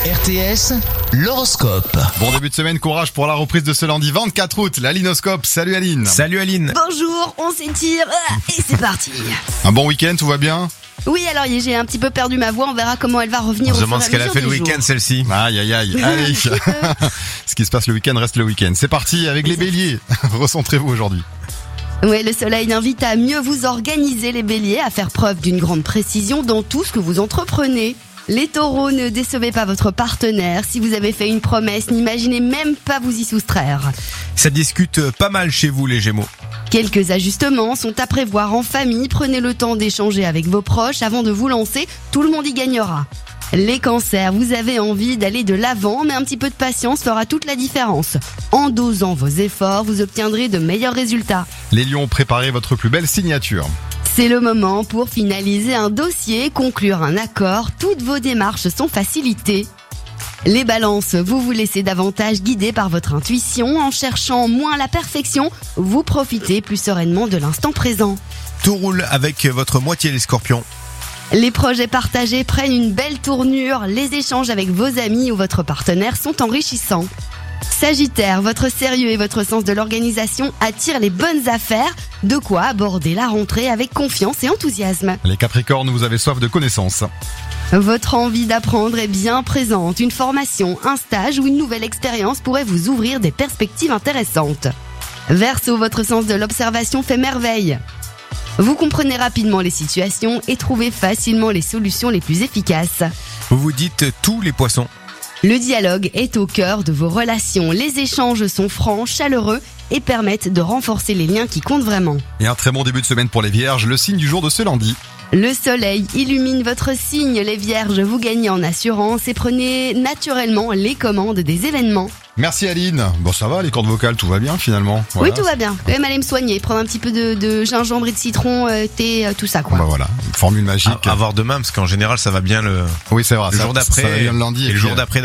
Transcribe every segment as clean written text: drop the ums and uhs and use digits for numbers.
RTS, l'horoscope. Bon début de semaine, courage pour la reprise de ce lundi 24 août, la Linoscope. Salut Aline. Salut Aline. Bonjour, on s'étire et c'est parti. Un bon week-end, tout va bien? Oui, alors j'ai un petit peu perdu ma voix, on verra comment elle va revenir. On se demande ce qu'elle a fait le week-end celle-ci. Aïe aïe aïe, allez. Ce qui se passe le week-end reste le week-end. C'est parti avec les béliers. Recentrez-vous aujourd'hui. Oui, le soleil invite à mieux vous organiser les béliers, à faire preuve d'une grande précision dans tout ce que vous entreprenez. Les taureaux, ne décevez pas votre partenaire. Si vous avez fait une promesse, n'imaginez même pas vous y soustraire. Ça discute pas mal chez vous les Gémeaux. Quelques ajustements sont à prévoir en famille. Prenez le temps d'échanger avec vos proches avant de vous lancer. Tout le monde y gagnera. Les cancers, vous avez envie d'aller de l'avant, mais un petit peu de patience fera toute la différence. En dosant vos efforts, vous obtiendrez de meilleurs résultats. Les lions, préparez votre plus belle signature. C'est le moment pour finaliser un dossier, conclure un accord. Toutes vos démarches sont facilitées. Les balances, vous vous laissez davantage guider par votre intuition. En cherchant moins la perfection, vous profitez plus sereinement de l'instant présent. Tout roule avec votre moitié les scorpions. Les projets partagés prennent une belle tournure. Les échanges avec vos amis ou votre partenaire sont enrichissants. Sagittaire, votre sérieux et votre sens de l'organisation attirent les bonnes affaires. De quoi aborder la rentrée avec confiance et enthousiasme. Les capricornes, vous avez soif de connaissances. Votre envie d'apprendre est bien présente. Une formation, un stage ou une nouvelle expérience pourrait vous ouvrir des perspectives intéressantes. Verseau, votre sens de l'observation fait merveille. Vous comprenez rapidement les situations et trouvez facilement les solutions les plus efficaces. Vous vous dites tous les poissons. Le dialogue est au cœur de vos relations. Les échanges sont francs, chaleureux et permettent de renforcer les liens qui comptent vraiment. Et un très bon début de semaine pour les vierges, le signe du jour de ce lundi. Le soleil illumine votre signe, les vierges, vous gagnez en assurance et prenez naturellement les commandes des événements. Merci Aline. Bon ça va, les cordes vocales, tout va bien finalement. Voilà. Oui, tout va bien. Je vais même aller me soigner, prendre un petit peu de gingembre et de citron, thé, tout ça quoi. Bah voilà, formule magique. À voir demain parce qu'en général ça va bien le Oui c'est vrai, le ça, jour d'après ça va bien le lundi et le jour d'après.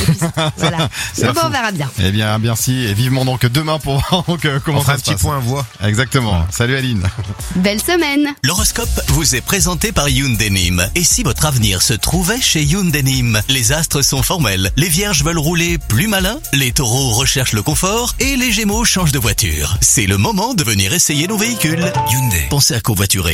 Voilà. C'est Bon, fou. on verra bien. Eh bien merci et vivement donc demain pour voir comment On fera ça un se petit passe. point voix. Exactement. Salut Aline. Belle semaine. L'horoscope vous est présenté par Hyundai Nîmes. Et si votre avenir se trouvait chez Hyundai Nîmes? Les astres sont formels. Les vierges veulent rouler plus malin. Les taureaux recherchent le confort. Et les gémeaux changent de voiture. C'est le moment de venir essayer nos véhicules. Hyundai. Pensez à covoiturer.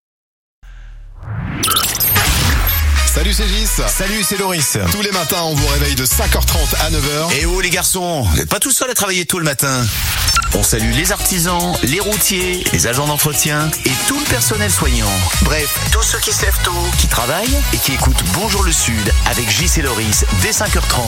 Salut c'est Gis. Salut, c'est Loris. Tous les matins on vous réveille de 5h30 à 9h. Et oh les garçons, vous n'êtes pas tout seuls à travailler tôt le matin. On salue les artisans, les routiers, les agents d'entretien et tout le personnel soignant. Bref, tous ceux qui se lèvent tôt, qui travaillent et qui écoutent Bonjour le Sud avec Gis et Loris dès 5h30.